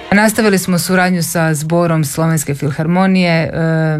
Nastavili smo suradnju sa zborom Slovenske filharmonije,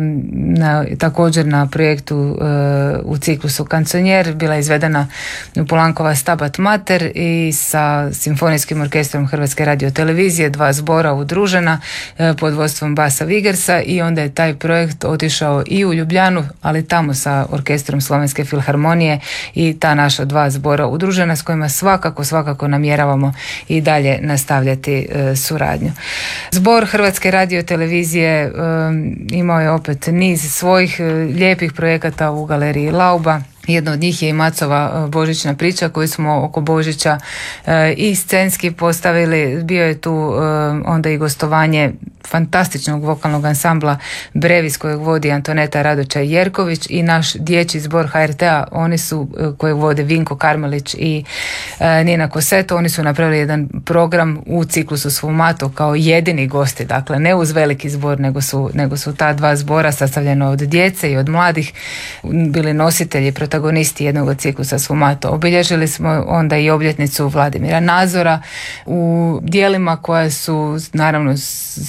također na projektu u ciklusu Kanconjer, bila je izvedena Polankova Stabat Mater i sa Simfonijskim orkestrom Hrvatske radiotelevizije, 2 zbora udružena pod vodstvom Basa Vigersa, i onda je taj projekt otišao i u Ljubljanu, ali tamo sa orkestrom Slovenske filharmonije i ta naša 2 zbora udružena s kojima svakako namjeravamo i dalje nastavljati suradnju. Zbor Hrvatske radiotelevizije imao je opet niz svojih lijepih projekata u galeriji Lauba. Jedno od njih je i Macova božićna priča koju smo oko Božića i scenski postavili. Bio je tu onda i gostovanje fantastičnog vokalnog ansambla Brevis kojeg vodi Antoneta Radočaj-Jerković i naš dječji zbor HRT-a, oni su, kojeg vode Vinko Karmelić i Nina Koseto, oni su napravili jedan program u ciklusu Sfumato kao jedini gosti, dakle ne uz veliki zbor, nego su ta 2 zbora sastavljena od djece i od mladih bili nositelji, protagonisti jednog od ciklusa Sfumato. Obilježili smo onda i obljetnicu Vladimira Nazora u dijelima koja su naravno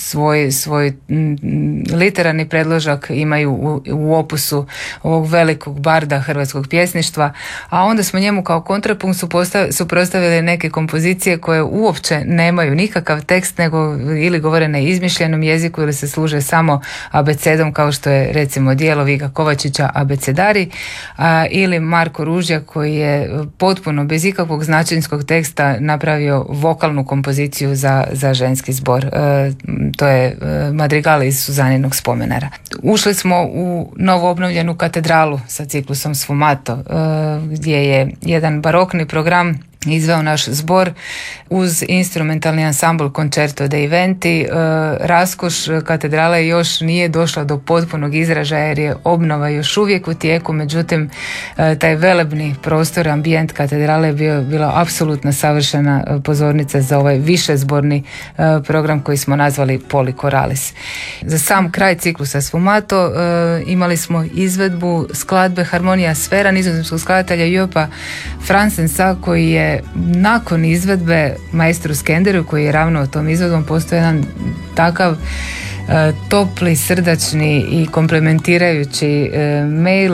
svoj literarni predložak imaju u opusu ovog velikog barda hrvatskog pjesništva, a onda smo njemu kao kontrapunkt suprotstavili neke kompozicije koje uopće nemaju nikakav tekst, nego ili govore na izmišljenom jeziku ili se služe samo abecedom, kao što je recimo djelo Viga Kovačića Abecedari, ili Marko Ružjak koji je potpuno bez ikakvog značajnskog teksta napravio vokalnu kompoziciju za ženski zbor. To je madrigal iz Suzaninog spomenara. Ušli smo u novo obnovljenu katedralu sa ciklusom Sfumato, gdje je jedan barokni program izveo naš zbor uz instrumentalni ansambl Concerto dei Venti. Raskoš katedrale još nije došla do potpunog izražaja jer je obnova još uvijek u tijeku, međutim taj velebni prostor, ambijent katedrale je bila apsolutno savršena pozornica za ovaj višezborni program koji smo nazvali Polikoralis. Za sam kraj ciklusa Sfumato imali smo izvedbu skladbe Harmonija sfera nizozemskog skladatelja Jopa Fransensa, koji je nakon izvedbe maestru Skenderu, koji je ravno tom izvedbom, postoji jedan takav topli, srdačni i komplementirajući mail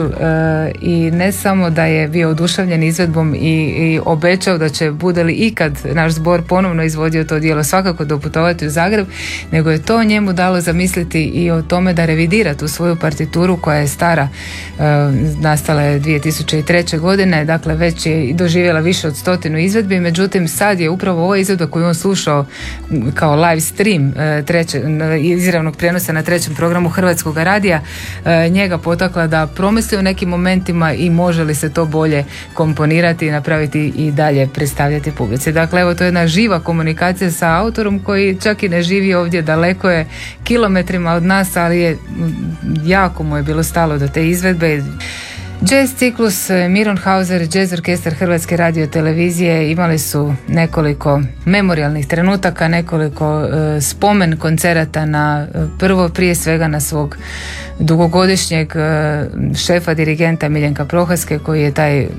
i ne samo da je bio oduševljen izvedbom i obećao da će, bude li ikad naš zbor ponovno izvodio to djelo, svakako doputovati u Zagreb, nego je to njemu dalo zamisliti i o tome da revidira tu svoju partituru koja je stara, nastala je 2003. godine, dakle već je doživjela više od 100 izvedbi, međutim sad je upravo ova izvedba koju on slušao kao live stream izravnog prijenosa na 3. programu Hrvatskog radija njega potakla da promisli o nekim momentima i može li se to bolje komponirati i napraviti i dalje predstavljati publici. Dakle, evo, to je jedna živa komunikacija sa autorom koji čak i ne živi ovdje, daleko je kilometrima od nas, ali je jako mu je bilo stalo do te izvedbe. Jazz ciklus Miron Hauser, jazz orkestar Hrvatske radiotelevizije imali su nekoliko memorijalnih trenutaka, nekoliko spomen koncerata na prije svega na svog dugogodišnjeg šefa dirigenta Miljenka Prohaske, koji je taj